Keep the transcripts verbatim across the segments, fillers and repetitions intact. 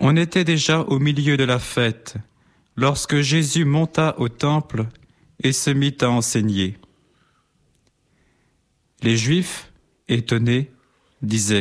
On était déjà au milieu de la fête, lorsque Jésus monta au temple et se mit à enseigner. Les Juifs, étonnés, disaient :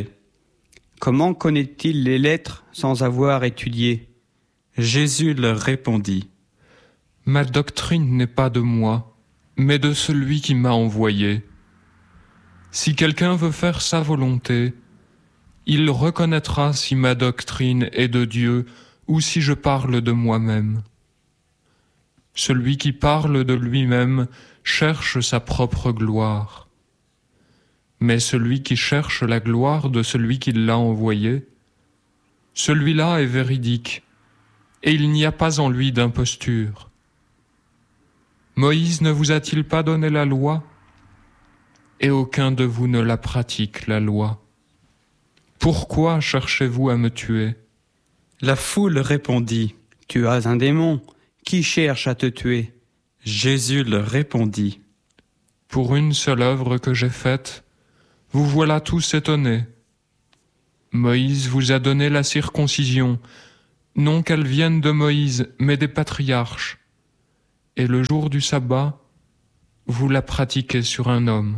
« Comment connaît-il les lettres sans avoir étudié ? » Jésus leur répondit : « Ma doctrine n'est pas de moi, mais de celui qui m'a envoyé. Si quelqu'un veut faire sa volonté, il reconnaîtra si ma doctrine est de Dieu ou si je parle de moi-même. Celui qui parle de lui-même cherche sa propre gloire. Mais celui qui cherche la gloire de celui qui l'a envoyé, celui-là est véridique, et il n'y a pas en lui d'imposture. Moïse ne vous a-t-il pas donné la loi ? Et aucun de vous ne la pratique, la loi. Pourquoi cherchez-vous à me tuer ? » La foule répondit : « Tu as un démon, qui cherche à te tuer ?» Jésus leur répondit : « Pour une seule œuvre que j'ai faite, vous voilà tous étonnés. Moïse vous a donné la circoncision, non qu'elle vienne de Moïse, mais des patriarches. Et le jour du sabbat, vous la pratiquez sur un homme.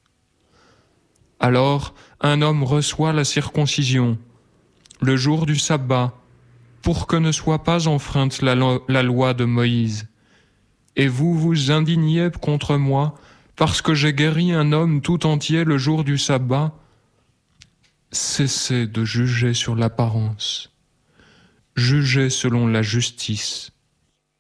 Alors, un homme reçoit la circoncision, le jour du sabbat, pour que ne soit pas enfreinte la, lo- la loi de Moïse. Et vous vous indignez contre moi, parce que j'ai guéri un homme tout entier le jour du sabbat. Cessez de juger sur l'apparence. Jugez selon la justice.